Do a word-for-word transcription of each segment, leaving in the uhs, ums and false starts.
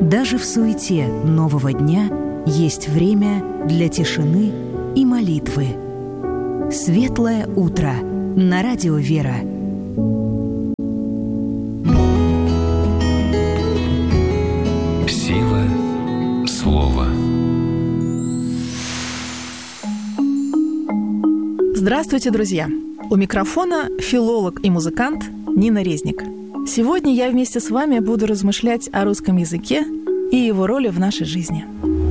Даже в суете нового дня есть время для тишины и молитвы. Светлое утро на радио «Вера». Сила слова. Здравствуйте, друзья! У микрофона филолог и музыкант Нина Резник. Сегодня я вместе с вами буду размышлять о русском языке и его роли в нашей жизни.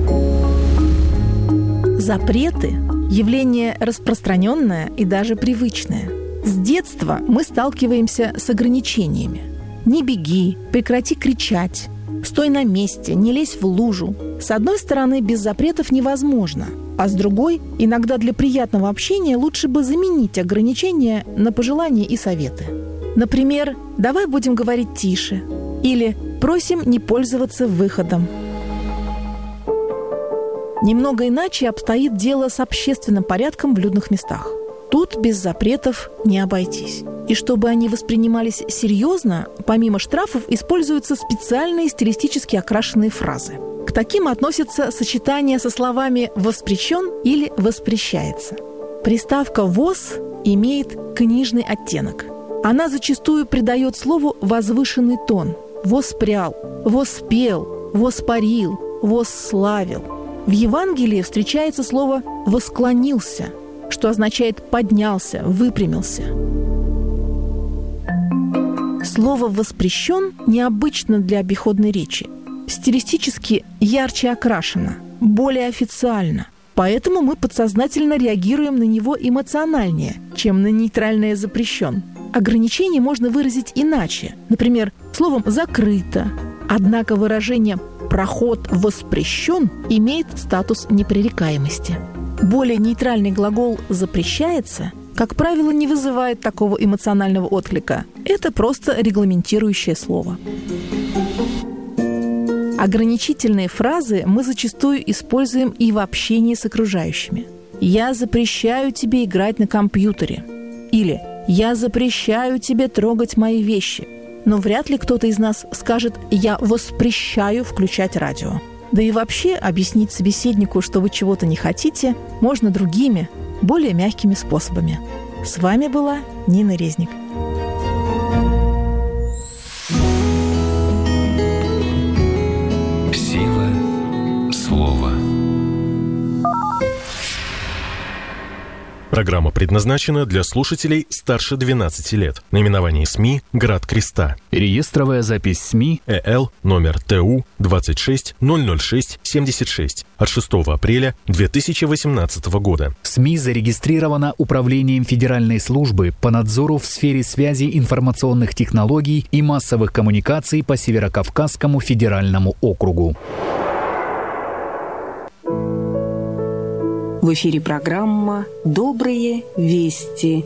Запреты – явление распространенное и даже привычное. С детства мы сталкиваемся с ограничениями. «Не беги», «прекрати кричать», «стой на месте», «не лезь в лужу». С одной стороны, без запретов невозможно, а с другой, иногда для приятного общения лучше бы заменить ограничения на пожелания и советы. Например, «давай будем говорить тише» или «просим не пользоваться выходом». Немного иначе обстоит дело с общественным порядком в людных местах. Тут без запретов не обойтись. И чтобы они воспринимались серьезно, помимо штрафов используются специальные стилистически окрашенные фразы. К таким относятся сочетания со словами «воспрещен» или «воспрещается». Приставка «воз» имеет книжный оттенок. Она зачастую придает слову возвышенный тон. «Воспрял», «воспел», «воспарил», «восславил». В Евангелии встречается слово «восклонился», что означает «поднялся», «выпрямился». Слово «воспрещен» необычно для обиходной речи. Стилистически ярче окрашено, более официально. Поэтому мы подсознательно реагируем на него эмоциональнее, чем на нейтральное «запрещен». Ограничение можно выразить иначе, например, словом «закрыто». Однако выражение «проход воспрещен» имеет статус непререкаемости. Более нейтральный глагол «запрещается», как правило, не вызывает такого эмоционального отклика. Это просто регламентирующее слово. Ограничительные фразы мы зачастую используем и в общении с окружающими. «Я запрещаю тебе играть на компьютере» или «Я запрещаю тебе трогать мои вещи». Но вряд ли кто-то из нас скажет «я воспрещаю включать радио». Да и вообще объяснить собеседнику, что вы чего-то не хотите, можно другими, более мягкими способами. С вами была Нина Резник. Сила слова. Программа предназначена для слушателей старше двенадцати лет. Наименование СМИ «Град Креста». Реестровая запись СМИ ЭЛ номер ТУ двадцать шесть ноль ноль шесть семьдесят шесть от шестого апреля две тысячи восемнадцатого года. СМИ зарегистрирована Управлением Федеральной службы по надзору в сфере связи, информационных технологий и массовых коммуникаций по Северокавказскому федеральному округу. В эфире программа «Добрые вести».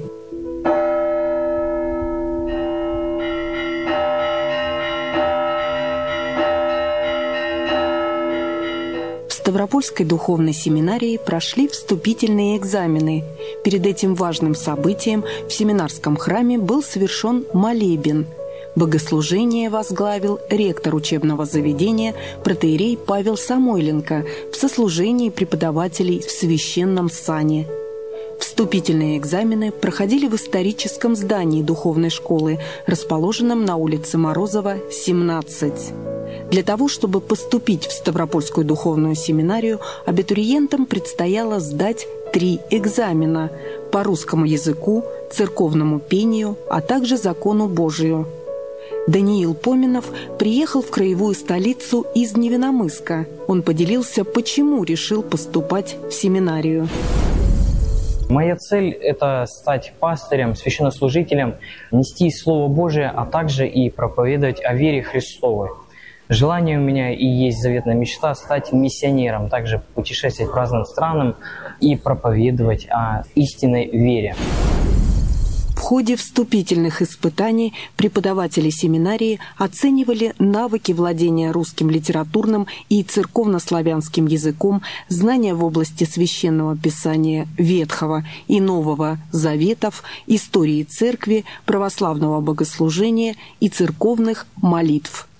В Ставропольской духовной семинарии прошли вступительные экзамены. Перед этим важным событием в семинарском храме был совершен молебен. Богослужение возглавил ректор учебного заведения протоиерей Павел Самойленко в сослужении преподавателей в священном сане. Вступительные экзамены проходили в историческом здании духовной школы, расположенном на улице Морозова, семнадцать. Для того, чтобы поступить в Ставропольскую духовную семинарию, абитуриентам предстояло сдать три экзамена по русскому языку, церковному пению, а также закону Божию. Даниил Поминов приехал в краевую столицу из Невиномысска. Он поделился, почему решил поступать в семинарию. Моя цель – это стать пастырем, священнослужителем, нести Слово Божие, а также и проповедовать о вере Христовой. Желание у меня и есть заветная мечта стать миссионером, также путешествовать по разным странам и проповедовать о истинной вере. В ходе вступительных испытаний преподаватели семинарии оценивали навыки владения русским литературным и церковнославянским языком, знания в области священного писания Ветхого и Нового Заветов, истории церкви, православного богослужения и церковных молитв.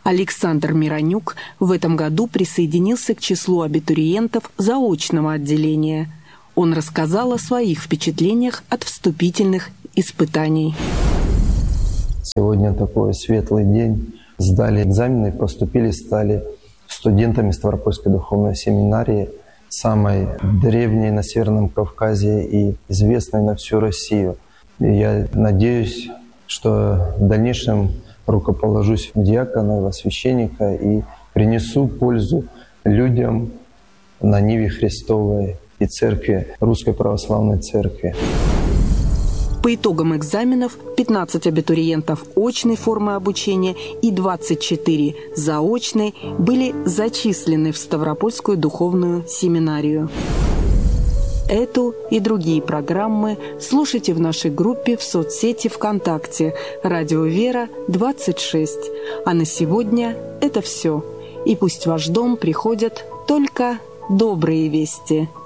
Александр Миронюк в этом году присоединился к числу абитуриентов заочного отделения. Он рассказал о своих впечатлениях от вступительных испытаний. Сегодня такой светлый день. Сдали экзамены, поступили, стали студентами Ставропольской духовной семинарии, самой древней на Северном Кавказе и известной на всю Россию. И я надеюсь, что в дальнейшем рукоположусь в диакона, во священника и принесу пользу людям на ниве Христовой и церкви, Русской Православной Церкви. По итогам экзаменов пятнадцать абитуриентов очной формы обучения и двадцать четыре заочной были зачислены в Ставропольскую духовную семинарию. Эту и другие программы слушайте в нашей группе в соцсети ВКонтакте «Радио Вера двадцать шесть». А на сегодня это все. И пусть в ваш дом приходят только добрые вести.